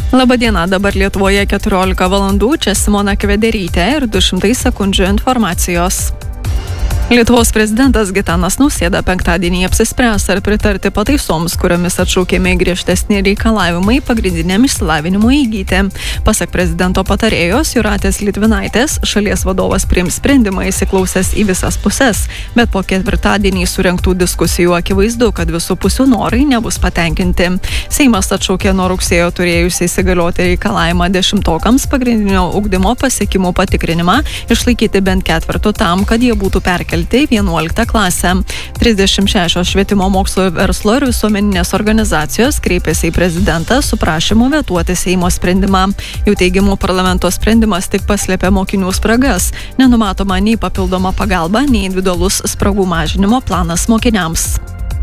Labadiena, dabar Lietuvoje 14 valandų, čia Simona Kvederytė ir 200 sekundžių informacijos. Lietuvos prezidentas Gitanas Nausėda penktadienį apsispręs ar pritarti pataisoms, kuriomis atšaukiami griežtesni reikalavimai pagrindiniam išsilavinimui įgyti. Pasak prezidento patarėjos Jūratės Litvinaitės, šalies vadovas priims sprendimą įsiklausęs į visas puses, bet po ketvirtadienį surengtų diskusijų akivaizdu, kad visų pusių norai nebus patenkinti. Seimas atšaukė nuo rugsėjo turėjusiai įsigalioti reikalavimą 10-okams pagrindinio ugdymo pasiekimų patikrinimą išlaikyti bent ketvirtu tam, kad jie būtų perkelti 11 klasę. 36 švietimo mokslo verslo ir visuomeninės organizacijos kreipėsi į prezidentą su prašymu vetuoti Seimo sprendimą. Jų teigimu parlamento sprendimas tik paslėpė mokinių spragas. Nenumatoma nei papildoma pagalba, nei individualus spragų mažinimo planas mokiniams.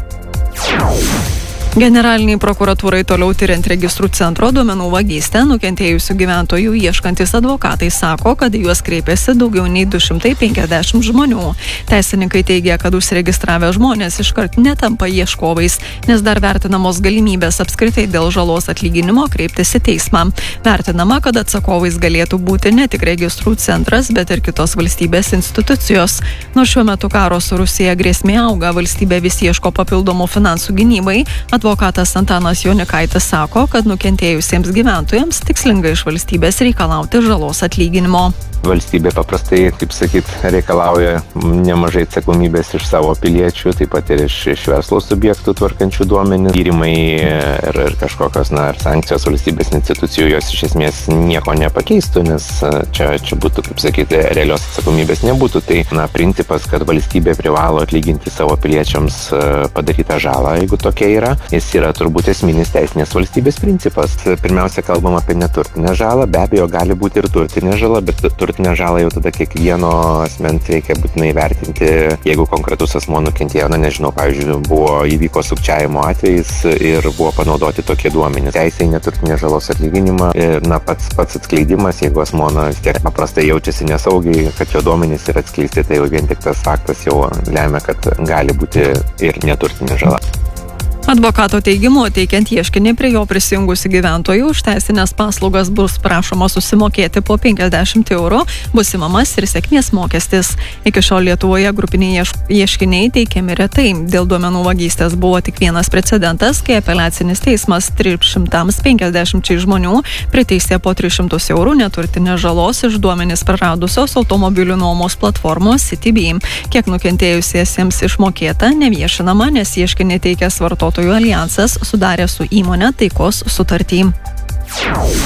Generaliniai prokuratūrai toliau tyriant registrų centro duomenų vagystę nukentėjusių gyventojų ieškantis advokatai sako, kad juos kreipėsi daugiau nei 250 žmonių. Teisininkai teigia, kad užsiregistravę žmonės iškart netampa ieškovais, nes dar vertinamos galimybės apskritai dėl žalos atlyginimo kreiptis į teismą. Vertinama, kad atsakovais galėtų būti ne tik registrų centras, bet ir kitos valstybės institucijos. Nors šiuo metu karo su Rusija grėsmė auga, valstybė vis ieško papildomų finansų gynybai. Advokatas Antanas Jonikaitis sako, kad nukentėjusiems gyventojams tikslinga iš valstybės reikalauti žalos atlyginimo. Valstybė paprastai, kaip sakyt, reikalauja nemažai atsakomybės iš savo piliečių, taip pat ir iš verslo subjektų tvarkančių duomenis. Tyrimai ir kažkokios sankcijos valstybės institucijų jos iš esmės nieko nepakeistų, nes čia būtų, kaip sakyti, realios atsakomybės nebūtų. Tai principas, kad valstybė privalo atlyginti savo piliečiams padarytą žalą, jeigu tokia yra, jis yra turbūt esminis teisinės valstybės principas. Pirmiausia, kalbam apie neturtinę žalą, be abejo gali būti ir turtinė žala, bet turtinę žalą jau tada kiekvieno asmens reikia būtinai vertinti, jeigu konkretus asmuo nukentėjo, nežinau, pavyzdžiui, įvyko sukčiavimo atvejis ir buvo panaudoti tokie duomenys. Teisė į neturtinę žalos atlyginimą ir pats atskleidimas, jeigu asmuo vis tiek paprastai jaučiasi nesaugiai, kad jo duomenys yra atskleisti, tai jau vien tik tas faktas jau lemia, kad gali būti ir neturtinė žala. Advokato teigimu, teikiant ieškinį prie jo prisijungusių gyventojų už teisinės paslaugas bus prašoma susimokėti po 50 eurų, bus imamas ir sėkmės mokestis. Iki šiol Lietuvoje grupiniai ieškiniai teikiami retai. Dėl duomenų vagystės buvo tik vienas precedentas, kai apeliacinis teismas 350 žmonių priteisė po 300 eurų neturtinės žalos iš duomenis praradusios automobilių nuomos platformos CityBee. Kiek nukentėjusiesiems išmokėta, neviešinama, nes ieškinį teikęs vartotojų aljansas sudarė su įmonė taikos sutartį.